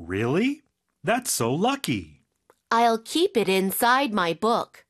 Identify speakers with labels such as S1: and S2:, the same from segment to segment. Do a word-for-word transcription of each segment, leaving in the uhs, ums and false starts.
S1: Really? That's so lucky.
S2: I'll keep it inside my book.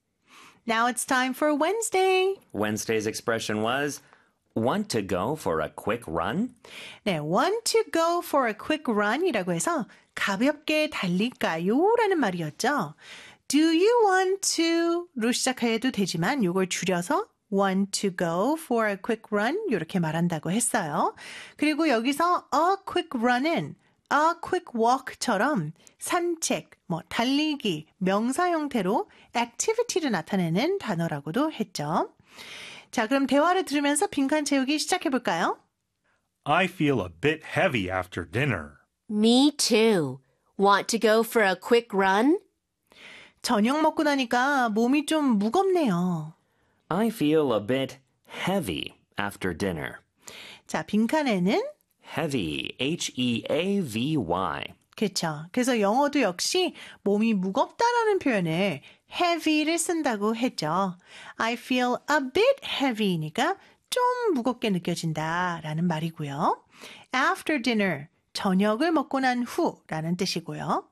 S3: Now it's time for Wednesday.
S4: Wednesday's expression was want to go for a quick run?
S3: 네, want to go for a quick run이라고 해서 가볍게 달릴까요? 라는 말이었죠. Do you want to?로 시작해도 되지만 이걸 줄여서 want to go for a quick run 이렇게 말한다고 했어요. 그리고 여기서 a quick run은 a quick walk처럼 산책, 뭐 달리기, 명사 형태로 activity를 나타내는 단어라고도 했죠. 자, 그럼 대화를 들으면서 빈칸 채우기 시작해 볼까요?
S1: I feel a bit heavy after dinner.
S2: Me too. Want to go for a quick run?
S3: 저녁 먹고 나니까 몸이 좀 무겁네요.
S4: I feel a bit heavy after dinner.
S3: 자, 빈칸에는
S4: Heavy, H E A V Y.
S3: 그렇죠. 그래서 영어도 역시 몸이 무겁다라는 표현을 heavy를 쓴다고 했죠. I feel a bit heavy니까 좀 무겁게 느껴진다라는 말이고요. After dinner, 저녁을 먹고 난 후라는 뜻이고요.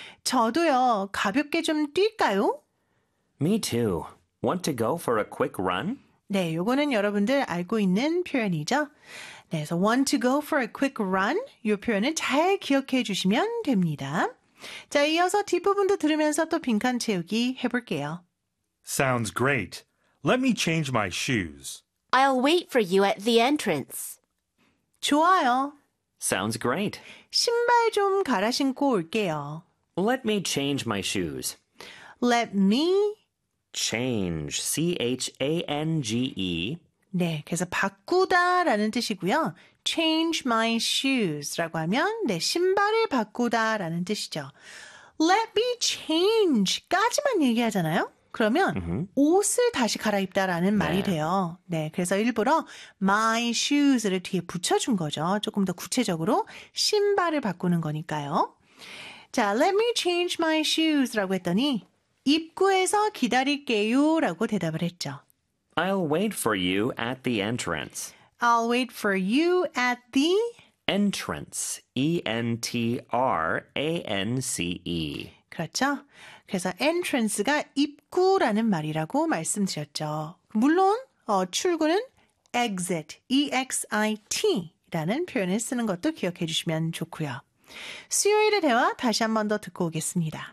S3: 저도요, 가볍게 좀 뛸까요?
S4: Me too. Want to go for a quick run?
S3: 네, 요거는 여러분들 알고 있는 표현이죠. 네, 그래서 want to go for a quick run 이 표현을 잘 기억해 주시면 됩니다. 자, 이어서 뒷부분도 들으면서 또 빈칸 채우기 해볼게요.
S1: Sounds great. Let me change my shoes.
S2: I'll wait for you at the entrance.
S3: 좋아요.
S4: Sounds great.
S3: 신발 좀 갈아 신고 올게요.
S4: Let me change my shoes.
S3: Let me
S4: Change, C H A N G E.
S3: 네, 그래서 바꾸다라는 뜻이고요. change my shoes라고 하면 네, 신발을 바꾸다라는 뜻이죠. Let me change까지만 얘기하잖아요. 그러면
S4: 음흠.
S3: 옷을 다시 갈아입다라는 말이
S4: 네.
S3: 돼요. 네, 그래서 일부러 my shoes를 뒤에 붙여준 거죠. 조금 더 구체적으로 신발을 바꾸는 거니까요. 자, let me change my shoes라고 했더니 입구에서 기다릴게요 라고 대답을 했죠.
S4: I'll wait for you at the entrance.
S3: I'll wait for you at the
S4: Entrance, E N T R A N C E.
S3: 그렇죠. 그래서 entrance가 입구라는 말이라고 말씀드렸죠. 물론 어, 출구는 exit, E X I T라는 표현을 쓰는 것도 기억해 주시면 좋고요. 수요일의 대화 다시 한 번 더 듣고 오겠습니다.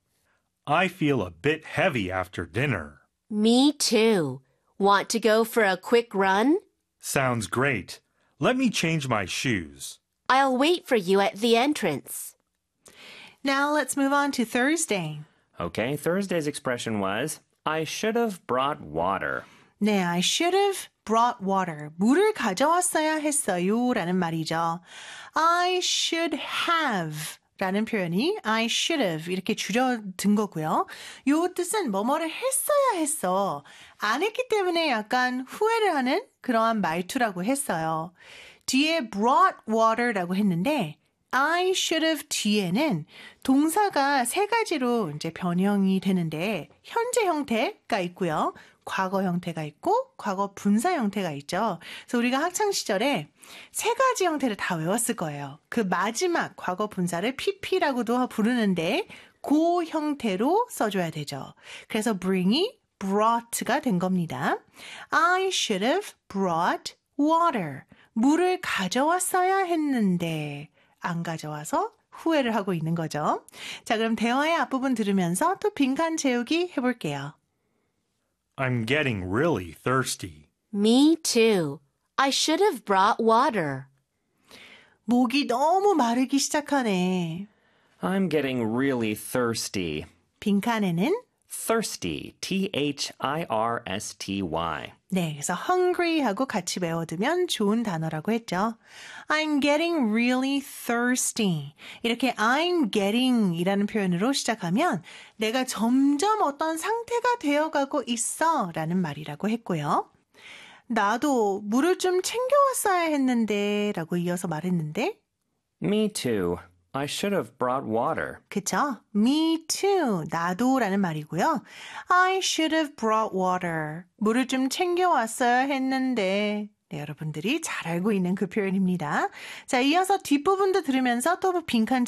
S1: I feel a bit heavy after dinner.
S2: Me too. Want to go for a quick run?
S1: Sounds great. Let me change my shoes.
S2: I'll wait for you at the entrance.
S3: Now let's move on to Thursday.
S4: Okay, Thursday's expression was I should have brought water.
S3: 네, I should have brought water. 물을 가져왔어야 했어요 라는 말이죠. I should have 라는 표현이 I should have 이렇게 줄여든 거고요. 요 뜻은 뭐뭐를 했어야 했어. 안 했기 때문에 약간 후회를 하는 그러한 말투라고 했어요. 뒤에 brought water라고 했는데 I should have 뒤에는 동사가 세 가지로 이제 변형이 되는데 현재 형태가 있고요. 과거 형태가 있고 과거 분사 형태가 있죠. 그래서 우리가 학창 시절에 세 가지 형태를 다 외웠을 거예요. 그 마지막 과거 분사를 피피라고도 부르는데 그 형태로 써줘야 되죠. 그래서 bring이 brought가 된 겁니다. I should have brought water. 물을 가져왔어야 했는데 안 가져와서 후회를 하고 있는 거죠. 자, 그럼 대화의 앞부분 들으면서 또 빈칸 채우기 해볼게요.
S1: I'm getting really thirsty.
S2: Me too. I should have brought water.
S3: 목이 너무 마르기 시작하네.
S4: I'm getting really thirsty.
S3: 빈칸에는
S4: Thirsty, T H I R S T Y.
S3: 네, 그래서 hungry하고 같이 외워두면 좋은 단어라고 했죠. I'm getting really thirsty. 이렇게 I'm getting 이라는 표현으로 시작하면 내가 점점 어떤 상태가 되어가고 있어 라는 말이라고 했고요. 나도 물을 좀 챙겨왔어야 했는데 라고 이어서 말했는데
S4: Me too. I should have brought water.
S3: 그쵸? Me too. 나도 라는 말이고요. I should have brought water. 물을 좀 챙겨왔어야 했는데 네, 여러분들이 잘 알고 있는 그 표현입니다. 자, 이어서 뒷부분도 들으면서 또 빈칸